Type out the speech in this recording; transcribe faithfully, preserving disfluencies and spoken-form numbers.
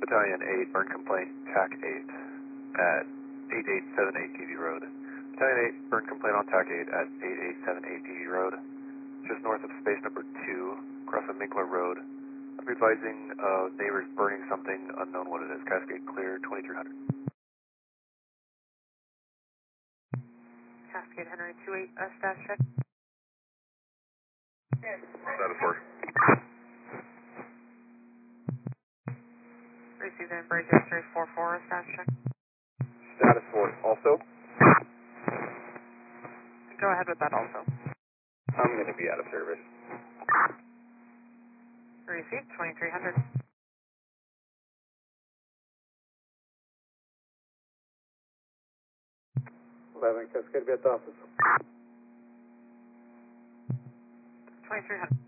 Battalion eight, burn complaint, T A C eight at eight eight seven eight D V Road. Battalion eight, burn complaint on T A C eight at eight eight seven eight D V Road, just north of space number two, across the Minkler Road. I'm advising uh, neighbors burning something, unknown what it is. Cascade clear, twenty-three hundred. Cascade Henry two eight, uh, status check. Status four. Received in break three four four, status check. Status four also. Go ahead with that also. I'm going to be out of service. Received, twenty-three hundred. eleven, Cascade, be at the office. twenty-three hundred.